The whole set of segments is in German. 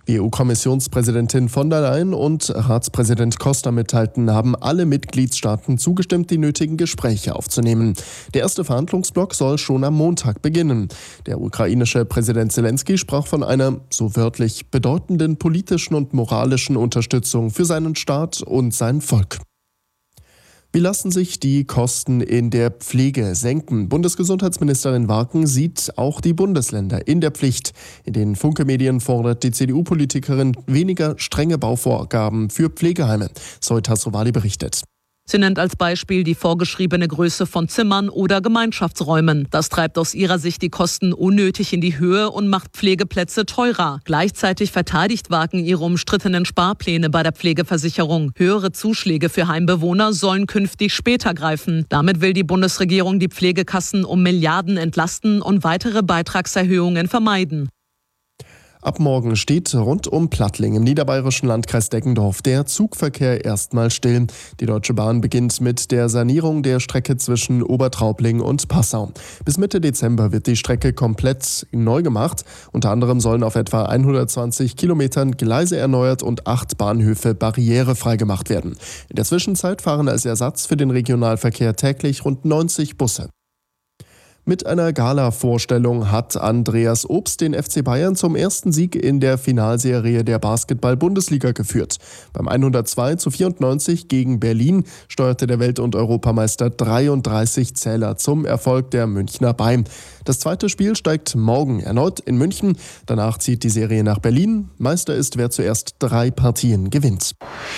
Wie EU-Kommissionspräsidentin von der Leyen und Ratspräsident Costa mitteilten, haben alle Mitgliedstaaten zugestimmt, die nötigen Gespräche aufzunehmen. Der erste Verhandlungsblock soll schon am Montag beginnen. Der ukrainische Präsident Zelensky sprach von einer, so wörtlich, bedeutenden politischen und moralischen Unterstützung für seinen Staat und sein Volk. Wie lassen sich die Kosten in der Pflege senken? Bundesgesundheitsministerin Warken sieht auch die Bundesländer in der Pflicht. In den Funke-Medien fordert die CDU-Politikerin weniger strenge Bauvorgaben für Pflegeheime. Zoe Tassovali berichtet. Sie nennt als Beispiel die vorgeschriebene Größe von Zimmern oder Gemeinschaftsräumen. Das treibt aus ihrer Sicht die Kosten unnötig in die Höhe und macht Pflegeplätze teurer. Gleichzeitig verteidigt Warken ihre umstrittenen Sparpläne bei der Pflegeversicherung. Höhere Zuschläge für Heimbewohner sollen künftig später greifen. Damit will die Bundesregierung die Pflegekassen um Milliarden entlasten und weitere Beitragserhöhungen vermeiden. Ab morgen steht rund um Plattling im niederbayerischen Landkreis Deggendorf der Zugverkehr erstmal still. Die Deutsche Bahn beginnt mit der Sanierung der Strecke zwischen Obertraubling und Passau. Bis Mitte Dezember wird die Strecke komplett neu gemacht. Unter anderem sollen auf etwa 120 Kilometern Gleise erneuert und 8 Bahnhöfe barrierefrei gemacht werden. In der Zwischenzeit fahren als Ersatz für den Regionalverkehr täglich rund 90 Busse. Mit einer Gala-Vorstellung hat Andreas Obst den FC Bayern zum ersten Sieg in der Finalserie der Basketball-Bundesliga geführt. Beim 102:94 gegen Berlin steuerte der Welt- und Europameister 33 Zähler zum Erfolg der Münchner bei. Das zweite Spiel steigt morgen erneut in München. Danach zieht die Serie nach Berlin. Meister ist, wer zuerst 3 Partien gewinnt.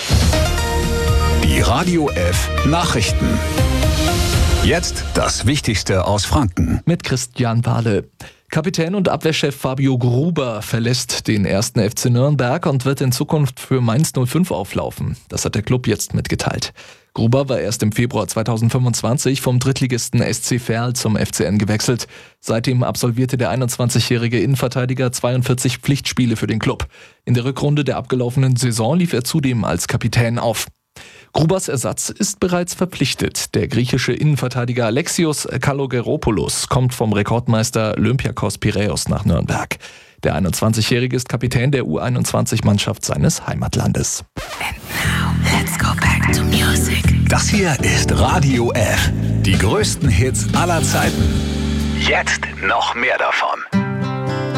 Die Radio F Nachrichten. Jetzt das Wichtigste aus Franken. Mit Christian Wahle. Kapitän und Abwehrchef Fabio Gruber verlässt den 1. FC Nürnberg und wird in Zukunft für Mainz 05 auflaufen. Das hat der Club jetzt mitgeteilt. Gruber war erst im Februar 2025 vom Drittligisten SC Verl zum FCN gewechselt. Seitdem absolvierte der 21-jährige Innenverteidiger 42 Pflichtspiele für den Club. In der Rückrunde der abgelaufenen Saison lief er zudem als Kapitän auf. Grubers Ersatz ist bereits verpflichtet. Der griechische Innenverteidiger Alexios Kalogeropoulos kommt vom Rekordmeister Olympiakos Piräus nach Nürnberg. Der 21-Jährige ist Kapitän der U21-Mannschaft seines Heimatlandes. And now, let's go back to music. Das hier ist Radio F. Die größten Hits aller Zeiten. Jetzt noch mehr davon.